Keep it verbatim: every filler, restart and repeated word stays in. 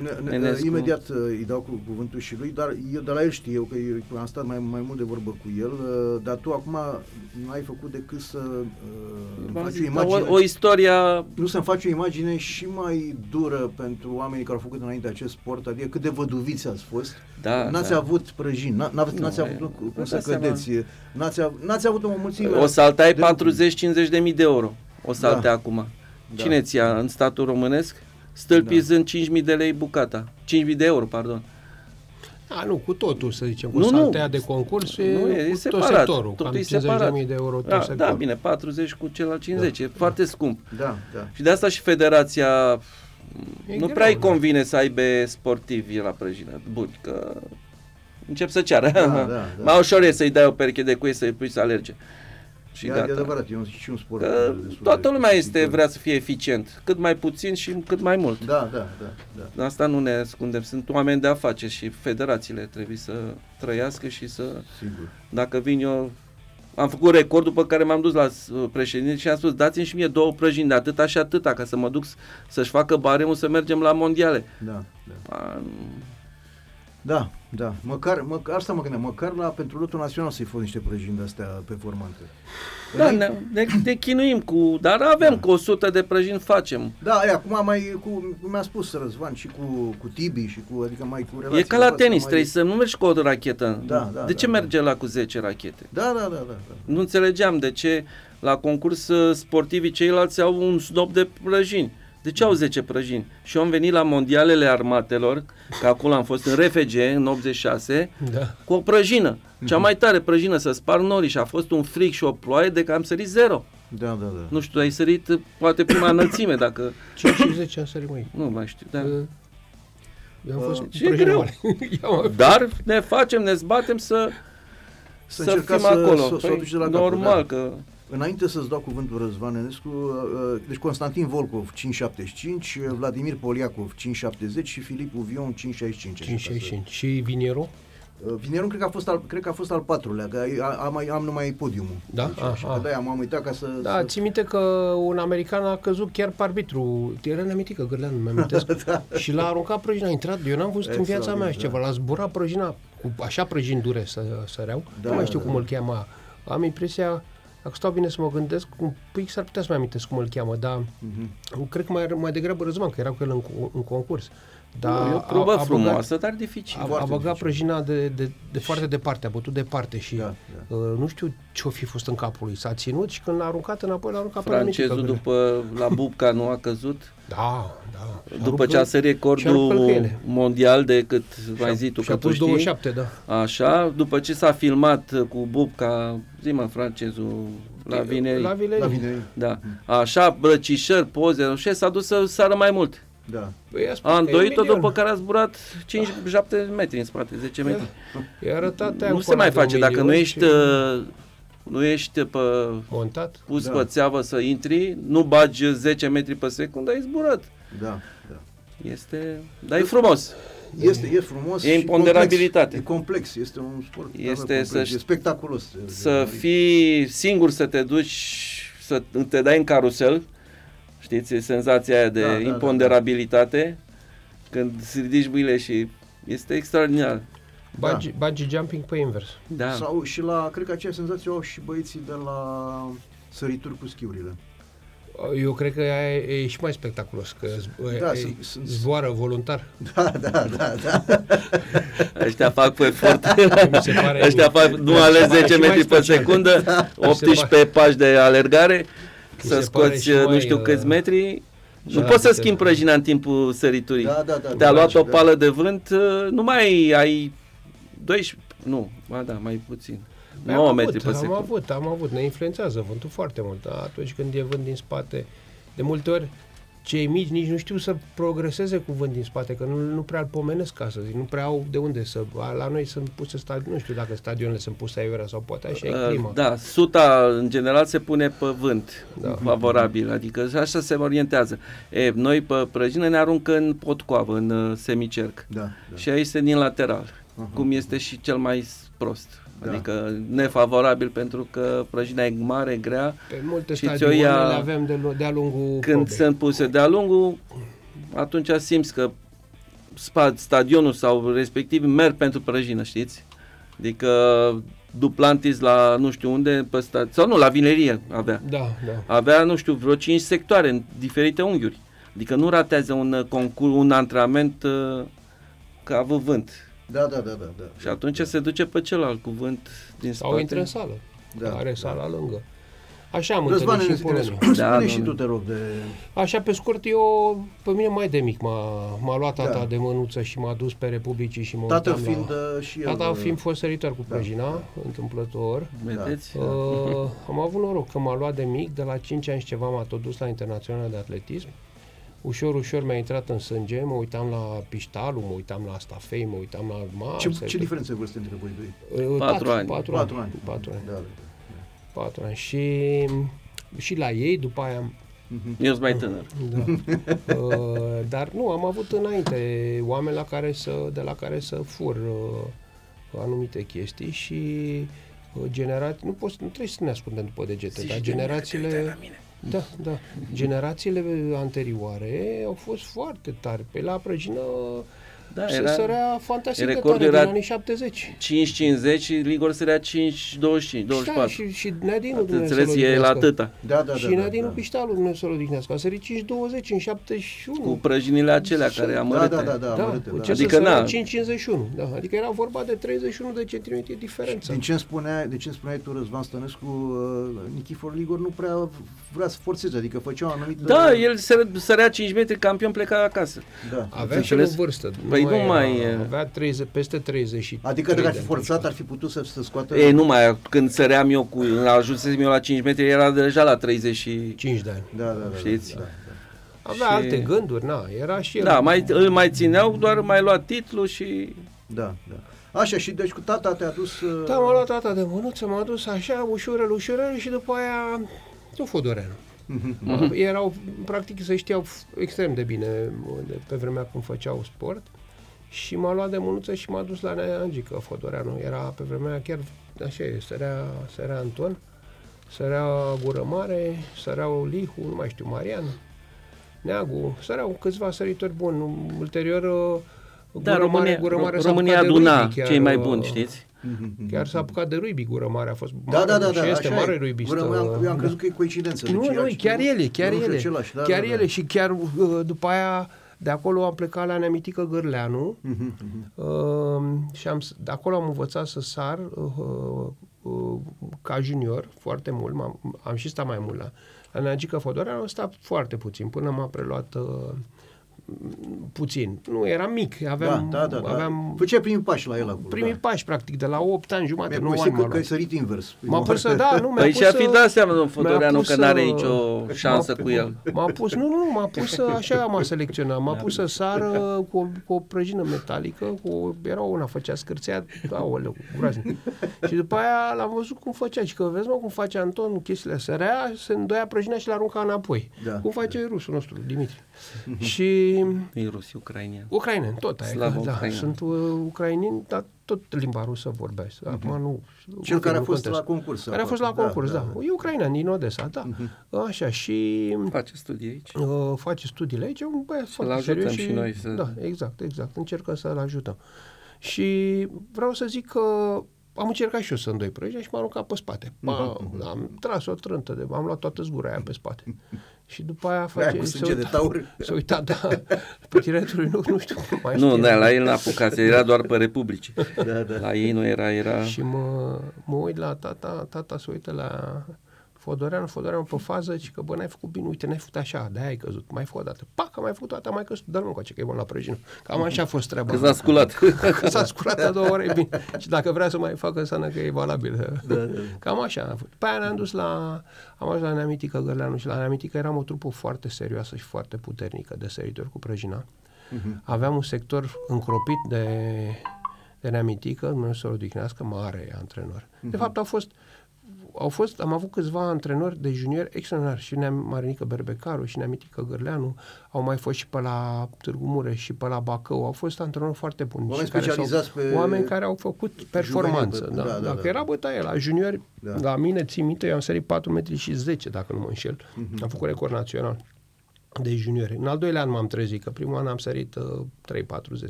Ne, ne, imediat îi dau cu cuvântul și lui, dar eu de la el știu, eu, că eu am stat mai, mai mult de vorbă cu el, dar tu acum nu ai făcut decât să uh, faci o imagine... O, o istorie... Nu, să-mi faci o imagine și mai dură pentru oamenii care au făcut înainte acest sport, adică cât de văduviți ați fost. Da, n-ați da. avut prăjini, n-ați, n-ați avut nu, cum să cădeți, n-ați, n-ați avut o mulțime... O saltai patruzeci cincizeci de mii de euro, o salte da. acum. Da. Cine ți ia în statul românesc? Stâlpii da. sunt cinci mii de lei bucata, cinci mii de euro, pardon. A, nu, cu totul, să zicem, cu nu, saltea nu. de concurs nu, e, e e tot separat, sectorul, totul cam e cincizeci de mii de euro tot da, sectorul. da, bine, patruzeci cu celălalt cincizeci, da. e foarte scump. Da, da. Și de asta și federația e nu greu, prea îi da. convine să aibă sportivi la prăjină. Bun, că încep să ceară. Da, da, da. Mai ușor e să-i dai o pereche de cuie să-i pui să alerge. Și e gata. adevărat, e un, și un sport. Că toată lumea este, vrea să fie eficient, cât mai puțin și cât mai mult. Da, da, da. da. Asta nu ne ascundem, sunt oameni de afaceri și federațiile trebuie să trăiască și să... Sigur. Dacă vin eu... Am făcut record după care m-am dus la președinte și am spus, dați-mi și mie două prăjini de atâta și atâta, ca să mă duc să-și facă baremul să mergem la mondiale. Da, da. A, Da, da. Măcar, măcar asta mă gândeam, măcar la pentru lotul național să-i fost niște prăjini de-astea performante. Da, ne, ne, ne chinuim cu, dar avem da. cu o sută de prăjini facem. Da, e, acum mai, cu, mi-a spus Răzvan, și cu, cu Tibi, și cu, adică mai cu relații. E ca la tenis, mai... trebuie să nu mergi cu o rachetă. Da, da, de ce da, merge da. la cu zece rachete? Da, da, da, da, da. Nu înțelegeam de ce la concurs sportivii ceilalți au un snop de prăjini. De ce au zece prăjini? Și eu am venit la mondialele armatelor, că acolo am fost în R F G în optzeci și șase, da. cu o prăjină. Cea mai tare prăjină, să sparg norii, și a fost un frig și o ploaie de că am sărit zero. Da, da, da. Nu știu, ai sărit poate prima înălțime, dacă... cinci și zece am sărit, măi. Nu mai știu, da. Eu am fost uh, și e greu. Dar ne facem, ne zbatem să, să, să fim să, acolo. Să, păi, să la normal capul, da. că... Înainte să-ți dau cuvântul, Răzvan Enescu, deci Constantin Volkov cinci șaptezeci și cinci, Vladimir Poliakov cinci șaptezeci și Filip Uvion cinci șaizeci și cinci. cinci șaizeci și cinci. Și Vinieru? Vinieru cred că a fost al, cred că a fost al patrulea, că am, am numai podiumul. Da? Deci, așa, că de-aia m-am uitat ca să... Da, să... ții minte că un american a căzut chiar pe arbitru, era neamitică, Gârleanu, mi-am amintesc. Da. Și l-a aruncat prăjina, a intrat, eu n-am văzut în viața mea așa ceva, l-a zburat prăjina, cu așa prăjini dure să săreau, da, nu mai știu da, cum da. îl cheamă. Am impresia... Dacă stau bine să mă gândesc, un pic s-ar putea să mă amintesc cum îl cheamă, dar uh-huh. cred că mai, mai degrabă Răzvan, că era cu el în, în concurs. Da, e o probă a, a frumoasă, băgat, dar dificil. A, a băgat prăjina de, de, de foarte departe, a bătut departe și da, da. Uh, nu știu ce-o fi fost în capul lui. S-a ținut și când l-a aruncat înapoi, l-a aruncat pe Francezul după la Bubca nu a căzut? Da, da. După ce a sărit recordul mondial de cât mai zi tu, că tu știi. douăzeci și șapte, da. Așa, după ce s-a filmat cu Bubca, zi-mă, francezul, la Vineri. La Vineri. Da. Așa, brăcișări, poze, și s-a dus să sară mai mult. Da. Păi a îndoit-o după care a zburat cinci șapte metri în spate, zece metri. I-a arătat nu se mai face, dacă nu ești... Și... nu ești pe montat, pus da. pe țeavă să intri, nu bagi zece metri pe secundă, ai zburat. Da, da. Este, dar e frumos. Este, e frumos. E imponderabilitate. E complex, este un sport este să, e spectaculos. Să fii singur, să te duci, să te dai în carusel, știți, senzația aia de da, imponderabilitate, da, da, da. Când îți ridici mâinile și este extraordinar. Bungee, da. Bungee jumping pe invers. Da. Sau și la, cred că aceea senzație au și băieții de la sărituri cu schiurile. Eu cred că e, e și mai spectaculos, că da, e, sunt, sunt... zboară voluntar. Da, da, da, da. Ăștia fac pe efort. Ăștia fac, nu ales zece metri pe secundă, da. optsprezece pași de alergare, să scoți nu știu mai, câți metri. Nu da, poți să schimbi prăjina în timpul săriturii. Da, da, da, Te-a da, luat da, o pală da. de vânt, nu mai ai doisprezece, nu, ba da, mai puțin. nouă metri pe secundă. Am avut, am avut, ne influențează vântul foarte mult. Atunci când e vânt din spate, de multe ori cei mici nici nu știu să progreseze cu vânt din spate, că nu, nu prea îl pomenesc, ca să zic, nu prea au de unde să... La noi sunt puse stadioane, nu știu dacă stadionele sunt puse aiurea sau poate așa e clima. Da, suta în general se pune pe vânt, da. favorabil, adică așa se orientează. E, noi pe prăjină ne aruncă în potcoavă, în uh, semicerc. Da, da. Și aici este din lateral, uh-huh. cum este și cel mai prost. Adică da. nefavorabil pentru că prăjina e mare, grea. Pe multe și stadioane ia, le avem de, de-a lungul când probei. sunt puse de-a lungul, atunci simți că stadionul sau respectiv merg pentru prăjină, știți? Adică Duplantis la nu știu unde, pe sta- sau nu, la vinerie avea. Da, da. Avea, nu știu, vreo cinci sectoare în diferite unghiuri. Adică nu ratează un concurs, un antrenament uh, ca avut vânt. Da, da, da, da, da. Și atunci se duce pe celălalt cuvânt din Sau spate. intră în sală. Da, Are da. sala lângă. Așa am Răzvan, întâlnit și în spune Polonia. Da, și nu, tu, nu. te rog, de... Așa, pe scurt, eu, pe mine mai de mic m-a, m-a luat tata Da. de mânuță și m-a dus pe Republicii și mă Tatăl uitam fiind la... uh, și el... Tata uh, fiind fost săritor cu da, prăjina, da. întâmplător. Vedeți? Da. Uh, am avut noroc că m-a luat de mic, de la cinci ani și ceva m-a tot dus la Internațional de Atletism. Ușor, ușor mi-a intrat în sânge, mă uitam la piștalul, mă uitam la stafei, mă uitam la mari. Ce, săritori. ce diferență de vârstă între voi doi? Uh, Patru ani. Patru, Patru ani. ani. Patru ani. Da, da, Patru ani. Și, și la ei, după aia... Eu sunt mai tânăr. Da. uh, dar nu, am avut înainte oameni la care să, de la care să fur uh, anumite chestii și uh, generații, nu, poți, nu trebuie să ne ascundem după degete, dar generațiile... Da, da. Generațiile anterioare au fost foarte tari. Pe la prăjină Da, se era sărea fantastic de recordul tare din era anii șaptezeci. cinci cincizeci și Ligor sărea cinci douăzeci și cinci, douăzeci și Da, patru. și, și Neadinu, Ați Dumnezeu înțeles, să-l e la odihnească. atâta. da, da, Și da, Neadinu da. Piștalul, Dumnezeu să-l odihnească. A sărit cinci douăzeci în șaptezeci și unu. Cu prăjinile acelea Și- care Da, amărâte. da, da, da, Da, amărâte, cu da. ce Adică adică să na. cinci cincizeci și unu. Da, adică era vorba de treizeci și unu de centimetri diferență. Din ce îmi spuneai, de ce îmi spuneai tu, Răzvan Stănescu, uh, Nichifor Ligor nu prea vrea să forțeze, adică făcea o anumită... Da, el săr- sărea cinci metri, campion, pleca acasă. Da. Avea și el o Înțeles? vârstă. Păi nu era- mai e. Avea treizeci, peste treizeci și Adică dacă ar fi trei de forțat, atunci. ar fi putut să, să scoată... Ei, nu mai, când săream eu cu, ajunsesem eu la cinci metri, era deja la treizeci și... cinci de ani. Da, da, da. Știți? Da, da. Avea Și- alte gânduri, na, era și el. Da, mai, îl mai țineau, doar mai luat titlu și... Da, da. Așa, și deci cu tata te-a dus... uh, Da, m-a luat tata de mânuță, m-a dus așa, ușurel, ușurel și după aia tu Fodoreanu. Mhm. Erau, practic, se știau extrem de bine de, pe vremea când făceau sport și m-a luat de mânuță și m-a dus la Neangică Fodoreanu. Era pe vremea chiar așa, e, sărea, sărea Anton, sărea Gură Mare, săreau Lihu, nu mai știu, Marian, Neagu, săreau câțiva săritori buni. Ulterior, Gură Da, România, Mare, Gură Mare s-a România apucat de aduna rugby, chiar, cei mai uh, buni, știți? Chiar s-a apucat de rugby, Gură Mare a fost Da, mare, da, da, și da, este așa mare e. rugbistă. Gură, eu am, eu am crezut că e coincidență. Nu, deci nu, era- chiar ele, chiar nu știu, ele. același, da, chiar da, da. ele și chiar uh, după aia de acolo am plecat la Neamitică Gârleanu Mhm, mhm. uh, și am, s- de acolo am învățat să sar uh, uh, ca junior foarte mult, m-am, am și stat mai mult la, la Neagică Fodoreanu, am stat foarte puțin până m-a preluat uh, puțin. Nu, eram mic, aveam, Da, da, da, da. aveam Făcea primii pași la el acolo. primii da. pași practic de la opt ani jumate, Mi-a nouă povestit ani că, m-a că ai luat. sărit invers. M-a pus să, da, nu, mi-a Păi pus și-a să, fi dat seama, domnul mi-a Fodoreanu, pus că să- n-are nicio șansă m-a- cu el. M-a pus, nu, nu, m-a pus să, așa m-a selecționat, m-a pus să sară cu o, cu o prăjină metalică, cu o, era una, făcea scârțea, aoleu, groaznic. Și după aia l-am văzut cum făcea și că vezi, mă, cum face Anton chestiile, sărea, se îndoia prăjina și l-arunca înapoi. Da. Cum face rusul nostru, Dimitri. Și E rus, ucrainian. ucraineni, tot aia, Slavă da, Ucraina. sunt uh, ucraineni, dar tot limba rusă vorbesc. Acum nu... Cel care a nu fost contează. la concurs. Care a fost la acolo. concurs, da. da. E ucrainean din Odessa, da. Așa, și Face studii aici. uh, face studiile aici, un băiat foarte ajutăm serios și noi să- Da, exact, exact. Încercă să-l ajutăm. Și vreau să zic că am încercat și eu să îndoi prăjina și m-am aruncat pe spate. Pa, am tras o trântă, de, am luat toată zgura aia pe spate. Și după aia Aia face... cu se sânge de uita- taur. Se uita, da, pe tineretului, nu, nu știu. cum mai Nu, știe. da, la el n-a apucat, era doar pe Republici. Da, da. La ei nu era, era... Și mă, mă uit la tata, tata se uită la Fodoreanu, Fodoreanu pe fază și că bă, n-ai făcut bine, uite, n-ai făcut așa, de-aia ai căzut, mai fă o dată. Pac, am mai făcut o dată, am mai căzut, dă-l mă încoace, că e bun la prăjină. Cam așa a fost treaba. Că s-a sculat. Că s-a sculat a două ore, e bine. Și dacă vrea să mai facă, înseamnă că e valabil. Da, da. Cam așa a fost. Pe aia ne-am dus la, am ajuns la Neamitică Gârleanu și la Neamitică eram o trupă foarte serioasă și foarte puternică de săritori cu prăjina. Aveam un sector încropit de, de Neamitică, Dumnezeu să-l odihnească, mare antrenor. De fapt, au fost, au fost, am avut câțiva antrenori de juniori extraordinari, și Neam, Marinică Berbecaru, și Neamitică Gârleanu, au mai fost și pe la Târgu Mureș și pe la Bacău, au fost antrenori foarte buni. Oameni și care s-au- specializați pe- Oameni care au făcut performanță. Juvenil, Da, pe- da, da, Dacă da. era bătaie la juniori, Da. la mine, țin minte, eu am sărit patru metri și zece, dacă nu mă înșel. Mhm. Am făcut record național. de juniori. În al doilea an m-am trezit, că primul an am sărit uh, trei patruzeci